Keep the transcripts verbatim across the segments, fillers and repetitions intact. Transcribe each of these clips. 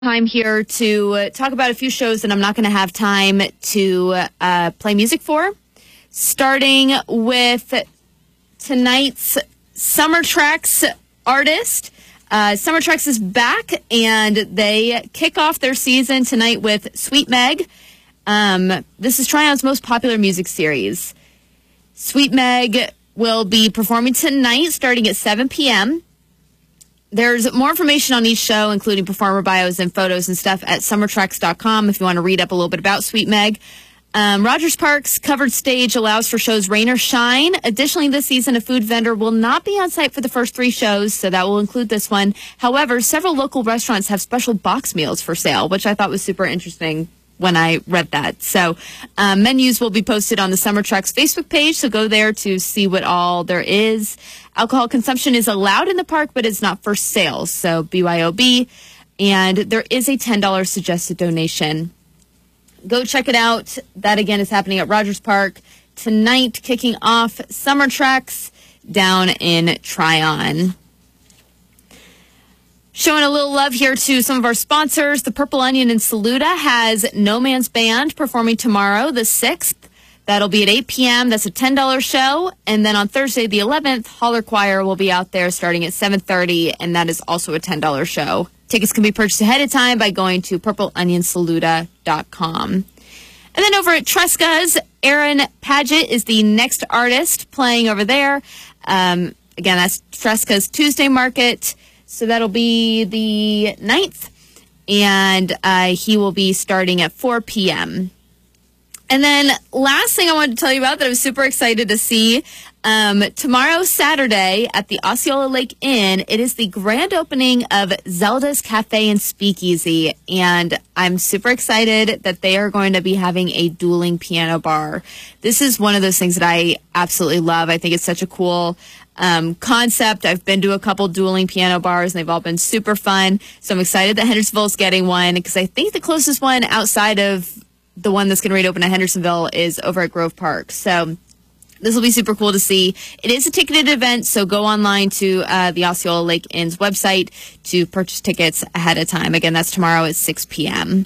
Time here to uh, talk about a few shows that I'm not going to have time to uh, play music for. Starting with tonight's Summer Tracks artist. Uh, Summer Tracks is back, and they kick off their season tonight with Sweet Meg. Um, this is Tryon's most popular music series. Sweet Meg will be performing tonight starting at seven p.m. There's more information on each show, including performer bios and photos and stuff at summer tracks dot com if you want to read up a little bit about Sweet Meg. Um, Rogers Park's covered stage allows for shows rain or shine. Additionally, this season, a food vendor will not be on site for the first three shows, so that will include this one. However, several local restaurants have special box meals for sale, which I thought was super interesting when I read that. So um, menus will be posted on the Summer Tracks Facebook page, so go there to see what all there is. Alcohol consumption is allowed in the park, but it's not for sale, so B Y O B. And there is a ten dollars suggested donation. Go check it out. That, again, is happening at Rogers Park tonight, kicking off Summer Tracks down in Tryon. Showing a little love here to some of our sponsors. The Purple Onion in Saluda has No Man's Band performing tomorrow, the sixth. That'll be at eight p.m. That's a ten dollars show. And then on Thursday, the eleventh, Holler Choir will be out there starting at seven thirty, and that is also a ten dollars show. Tickets can be purchased ahead of time by going to purple onion saluda dot com. And then over at Tresca's, Aaron Paget is the next artist playing over there. Um, again, that's Tresca's Tuesday Market. So that'll be the ninth, and uh, he will be starting at four p.m. And then last thing I wanted to tell you about that I was super excited to see, um, tomorrow, Saturday, at the Osceola Lake Inn, it is the grand opening of Zelda's Cafe and Speakeasy, and I'm super excited that they are going to be having a dueling piano bar. This is one of those things that I absolutely love. I think it's such a cool um, concept. I've been to a couple dueling piano bars, and they've all been super fun, so I'm excited that Hendersonville's getting one, because I think the closest one outside of the one that's going to open at Hendersonville is over at Grove Park. So this will be super cool to see. It is a ticketed event, so go online to uh, the Osceola Lake Inn's website to purchase tickets ahead of time. Again, that's tomorrow at six p.m.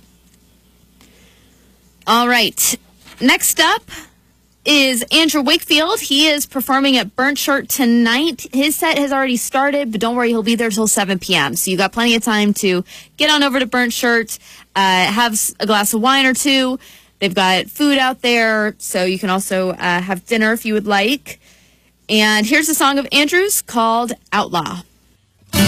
All right. Next up is Andrew Wakefield. He is performing at Burnt Shirt tonight. His set has already started, but don't worry, he'll be there till seven p.m. So you got plenty of time to get on over to Burnt Shirt, uh, have a glass of wine or two. They've got food out there, so you can also uh, have dinner if you would like. And here's a song of Andrew's called Outlaw.